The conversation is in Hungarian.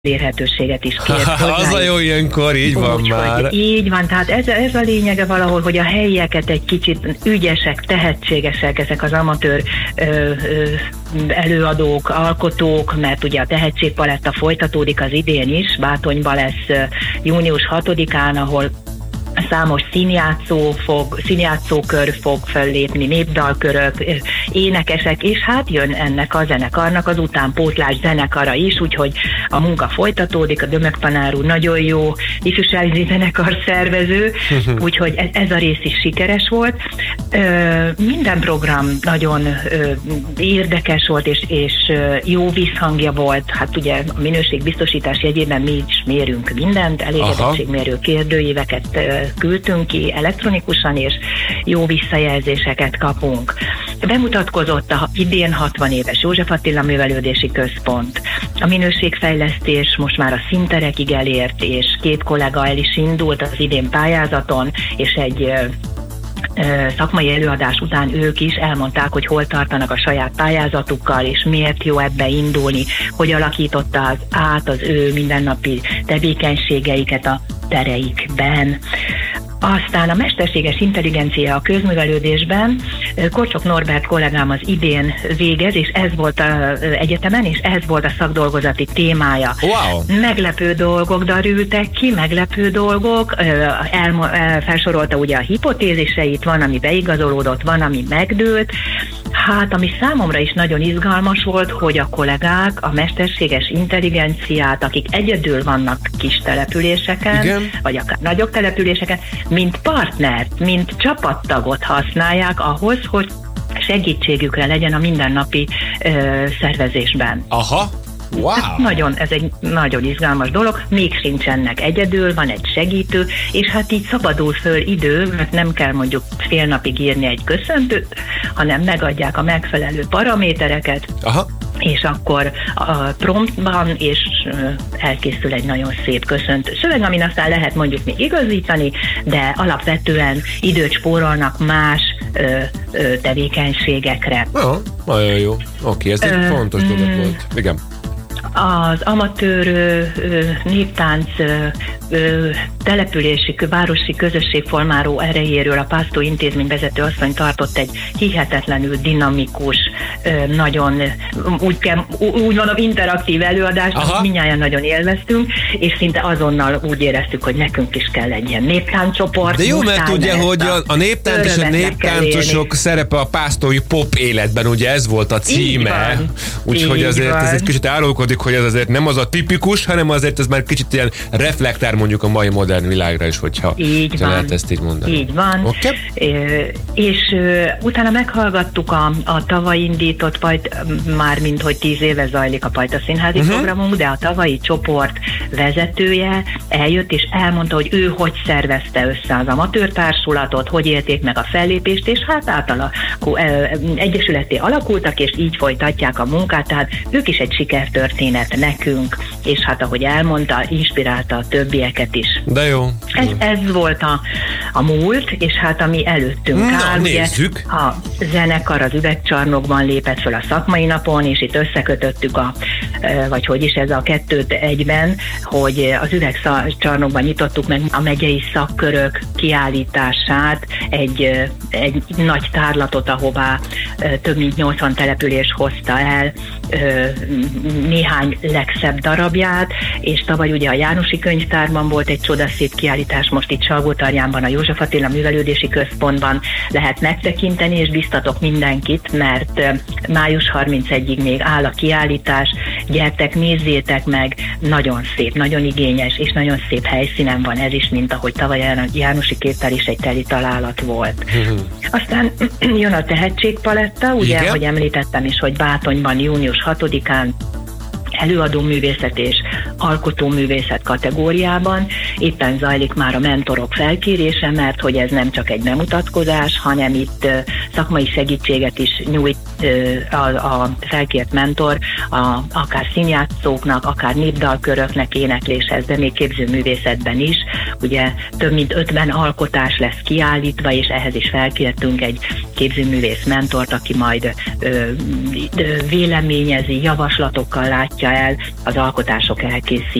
elérhetőséget is kért. Az a jó ilyenkor, így van már. Így van, tehát ez a lényege valahol, hogy a helyieket egy kicsit ügyesek, tehetségesek, ezek az amatőr előadók, alkotók, mert ugye a tehetségpaletta folytatódik az idén is, Bátonyban lesz június 6-án, ahol számos színjátszókör fog fellépni, népdalkörök, énekesek, és hát jön ennek a zenekarnak az utánpótlás zenekara is, úgyhogy a munka folytatódik, a Dömök-tanár úr nagyon jó ifjúsági zenekar szervező, úgyhogy ez a rész is sikeres volt. Minden program nagyon érdekes volt, és jó visszhangja volt, hát ugye a minőségbiztosítás jegyében mi is mérünk mindent, elégedettségmérő kérdőíveket küldtünk ki elektronikusan, és jó visszajelzéseket kapunk. Bemutatkozott a idén 60 éves József Attila Művelődési Központ. A minőségfejlesztés most már a színterekig elért, és 2 kollega el is indult az idén pályázaton, és egy szakmai előadás után ők is elmondták, hogy hol tartanak a saját pályázatukkal, és miért jó ebbe indulni, hogy alakította át az ő mindennapi tevékenységeiket a tereikben. Aztán a mesterséges intelligencia a közművelődésben Korcsok Norbert kollégám az idén végez, és ez volt az egyetemen, és ez volt a szakdolgozati témája. Wow. Meglepő dolgok derültek ki, meglepő dolgok, felsorolta ugye a hipotéziseit, van, ami beigazolódott, van, ami megdőlt. Hát, ami számomra is nagyon izgalmas volt, hogy a kollégák a mesterséges intelligenciát, akik egyedül vannak kis településeken, igen, vagy akár nagyobb településeken, mint partnert, mint csapattagot használják ahhoz, hogy segítségükre legyen a mindennapi szervezésben. Aha. Wow. Ez egy nagyon izgalmas dolog, még sincsenek egyedül, van egy segítő, és hát így szabadul föl idő, mert nem kell mondjuk fél napig írni egy köszöntőt, hanem megadják a megfelelő paramétereket, aha, és akkor a promptban, és elkészül egy nagyon szép köszöntő szöveg, amin aztán lehet mondjuk még igazítani, de alapvetően időt spórolnak más tevékenységekre. Nagyon jó. Oké, ez egy fontos dolog volt. Igen. Az amatőr néptánc települési, városi közösségformáló erejéről a Pásztó intézmény vezető asszony tartott egy hihetetlenül dinamikus, nagyon úgy mondom interaktív előadást, amit mindnyájan nagyon élveztünk, és szinte azonnal úgy éreztük, hogy nekünk is kell egy ilyen néptánccsoport. De jó, mert ugye, hogy a néptánc és a néptáncosok szerepe a pásztói pop életben, ugye ez volt a címe, úgyhogy azért ez egy kicsit árulkodik, hogy ez azért nem az a tipikus, hanem azért ez már kicsit ilyen reflektár mondjuk a mai modern világra is, hogyha lehet ezt így mondani. Így van. Okay. És utána meghallgattuk a tavaly indított, már mint hogy 10 éve zajlik a Pajta Színházi programunk, de a tavalyi csoport vezetője eljött és elmondta, hogy ő hogy szervezte össze az amatőr társulatot, hogy élték meg a fellépést, és hát egyesületté alakultak, és így folytatják a munkát, tehát ők is egy sikertörténet nekünk, és hát ahogy elmondta, inspirálta a többieket is. De jó. Ez volt a múlt, és hát ami előttünk áll, nézzük. Ugye, a zenekar az Üvegcsarnokban lépett fel a szakmai napon, és itt összekötöttük vagy hogy is ez a 2-t egyben, hogy az Üvegcsarnokban nyitottuk meg a megyei szakkörök kiállítását, egy nagy tárlatot, ahová több mint 80 település hozta el néhány legszebb darabját, és tavaly ugye a Jánosi Könyvtárban volt egy csodaszép kiállítás, most itt Salgótarjánban, a József Attila Művelődési Központban lehet megtekinteni, és biztatok mindenkit, mert május 31-ig még áll a kiállítás, gyertek, nézzétek meg, nagyon szép, nagyon igényes, és nagyon szép helyszínen van ez is, mint ahogy tavaly a Jánosi Képtár is egy teli találat volt. Aztán jön a tehetségpaletta, ugye, igen, ahogy említettem is, hogy Bátonyban június 6-án előadóművészet és alkotóművészet kategóriában éppen zajlik már a mentorok felkérése, mert hogy ez nem csak egy bemutatkozás, hanem itt szakmai segítséget is nyújt a felkért mentor, akár színjátszóknak, akár népdalköröknek, énekléshez, de még képzőművészetben is. Ugye több mint 50 alkotás lesz kiállítva, és ehhez is felkértünk egy képzőművész mentort, aki majd véleményezi, javaslatokkal látja el az alkotások elkészítését.